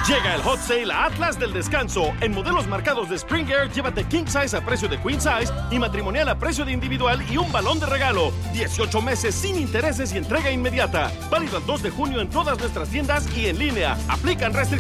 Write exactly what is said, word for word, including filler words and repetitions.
Llega el Hot Sale a Atlas del Descanso. En modelos marcados de Spring Air, llévate King Size a precio de Queen Size y matrimonial a precio de individual y un balón de regalo. dieciocho meses sin intereses y entrega inmediata. Válido el dos de junio en todas nuestras tiendas y en línea. Aplican restricciones.